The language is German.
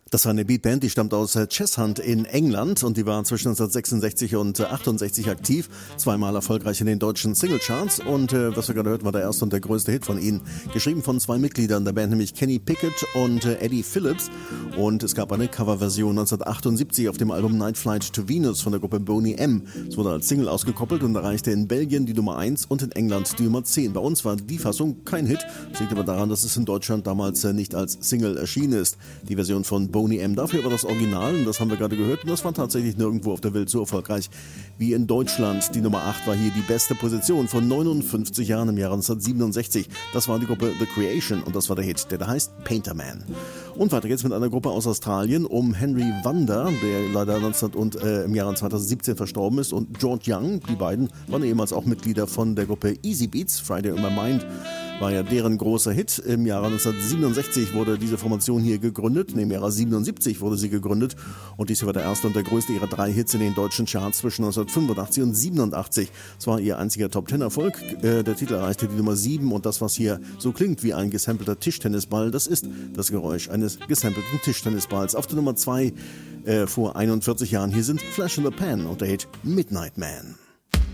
Das war eine Beatband, die stammt aus Cheshunt in England und die war zwischen 1966 und 68 aktiv, zweimal erfolgreich in den deutschen Singlecharts und was wir gerade hörten, war der erste und der größte Hit von ihnen, geschrieben von zwei Mitgliedern der Band, nämlich Kenny Pickett und Eddie Phillips, und es gab eine Coverversion 1978 auf dem Album Night Flight to Venus von der Gruppe Boney M. Es wurde als Single ausgekoppelt und erreichte in Belgien die Nummer 1 und in England die Nummer 10. Bei uns war die Fassung kein Hit, das liegt aber daran, dass es in Deutschland damals nicht als Single erschienen ist. Die Version von Boney M. Dafür aber das Original, und das haben wir gerade gehört, und das war tatsächlich nirgendwo auf der Welt so erfolgreich wie in Deutschland. Die Nummer 8 war hier die beste Position von 59 Jahren im Jahre 1967. Das war die Gruppe The Creation und das war der Hit, der da heißt Painter Man. Und weiter geht's mit einer Gruppe aus Australien um Henry Wonder, der leider im Jahre 2017 verstorben ist, und George Young. Die beiden waren ehemals auch Mitglieder von der Gruppe Easy Beats. Friday on My Mind war ja deren großer Hit. Im Jahre 1967 wurde diese Formation hier gegründet. Im Jahre 77 wurde sie gegründet. Und dies war der erste und der größte ihrer 3 Hits in den deutschen Charts zwischen 1985 und 87. Es war ihr einziger Top-10-Erfolg. Der Titel erreichte die Nummer 7. Und das, was hier so klingt wie ein gesampelter Tischtennisball, das ist das Geräusch eines gesampelten Tischtennisballs. Auf der Nummer 2 vor 41 Jahren. Hier sind Flash in the Pan und der Hit Midnight Man.